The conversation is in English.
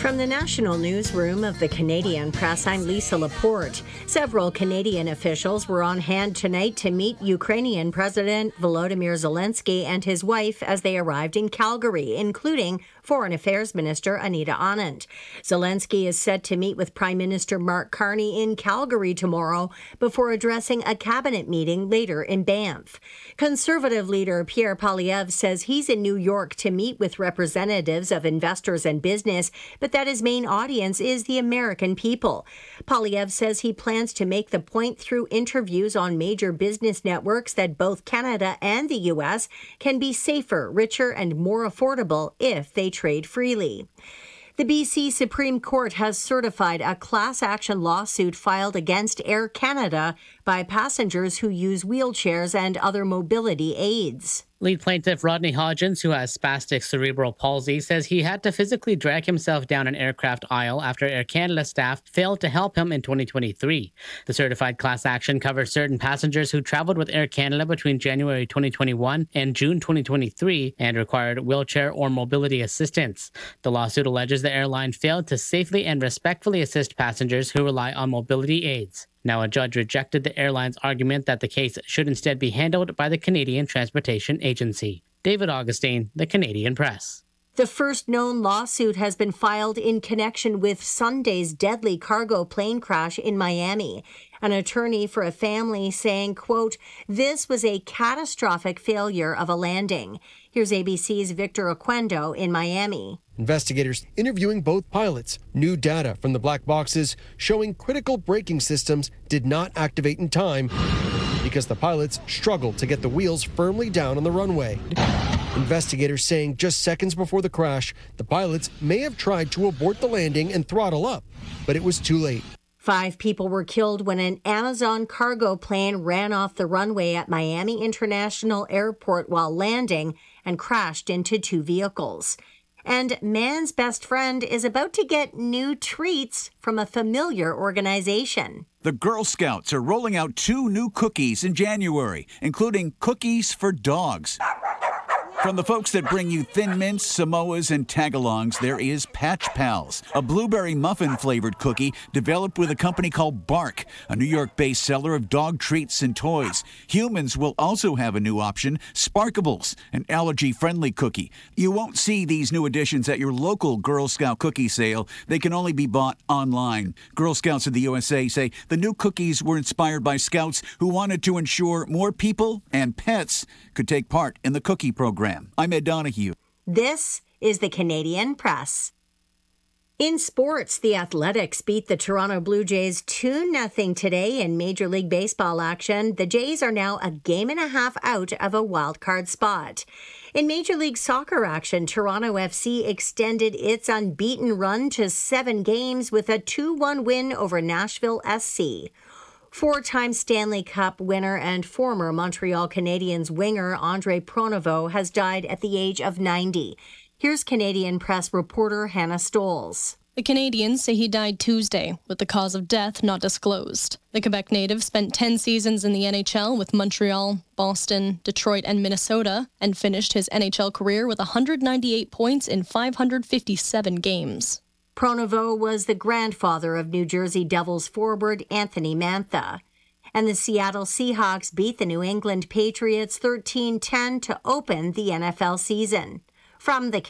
From the national newsroom of the Canadian Press, I'm Lisa Laporte. Several Canadian officials were on hand tonight to meet Ukrainian President Volodymyr Zelensky and his wife as they arrived in Calgary, including Foreign Affairs Minister Anita Anand. Zelensky is set to meet with Prime Minister Mark Carney in Calgary tomorrow before addressing a cabinet meeting later in Banff. Conservative leader Pierre Poilievre says he's in New York to meet with representatives of investors and business, but that his main audience is the American people. Poilievre says he plans to make the point through interviews on major business networks that both Canada and the U.S. can be safer, richer, and more affordable if they trade freely. The BC Supreme Court has certified a class action lawsuit filed against Air Canada by passengers who use wheelchairs and other mobility aids. Lead plaintiff Rodney Hodgins, who has spastic cerebral palsy, says he had to physically drag himself down an aircraft aisle after Air Canada staff failed to help him in 2023. The certified class action covers certain passengers who traveled with Air Canada between January 2021 and June 2023 and required wheelchair or mobility assistance. The lawsuit alleges the airline failed to safely and respectfully assist passengers who rely on mobility aids. Now, a judge rejected the airline's argument that the case should instead be handled by the Canadian Transportation Agency. David Augustine, The Canadian Press. The first known lawsuit has been filed in connection with Sunday's deadly cargo plane crash in Miami. An attorney for a family saying, quote, "This was a catastrophic failure of a landing." Here's ABC's Victor Oquendo in Miami. Investigators interviewing both pilots. New data from the black boxes showing critical braking systems did not activate in time because the pilots struggled to get the wheels firmly down on the runway. Investigators saying just seconds before the crash, the pilots may have tried to abort the landing and throttle up, but it was too late. 5 people were killed when an Amazon cargo plane ran off the runway at Miami International Airport while landing and crashed into 2 vehicles. And man's best friend is about to get new treats from a familiar organization. The Girl Scouts are rolling out 2 new cookies in January, including cookies for dogs. From the folks that bring you Thin Mints, Samoas, and Tagalongs, there is Patch Pals, a blueberry muffin-flavored cookie developed with a company called Bark, a New York-based seller of dog treats and toys. Humans will also have a new option, Sparkables, an allergy-friendly cookie. You won't see these new additions at your local Girl Scout cookie sale. They can only be bought online. Girl Scouts of the USA say the new cookies were inspired by Scouts who wanted to ensure more people and pets could take part in the cookie program. I'm Ed Donahue. This is the Canadian Press. In sports, the Athletics beat the Toronto Blue Jays 2-0 today in Major League Baseball action. The Jays are now a game and a half out of a wild card spot. In Major League Soccer action, Toronto FC extended its unbeaten run to 7 games with a 2-1 win over Nashville SC. 4-time Stanley Cup winner and former Montreal Canadiens winger Andre Pronovost has died at the age of 90. Here's Canadian Press reporter Hannah Stolz. The Canadiens say he died Tuesday, with the cause of death not disclosed. The Quebec native spent 10 seasons in the NHL with Montreal, Boston, Detroit, and Minnesota, and finished his NHL career with 198 points in 557 games. Pronovost was the grandfather of New Jersey Devils forward Anthony Mantha. And the Seattle Seahawks beat the New England Patriots 13-10 to open the NFL season. From the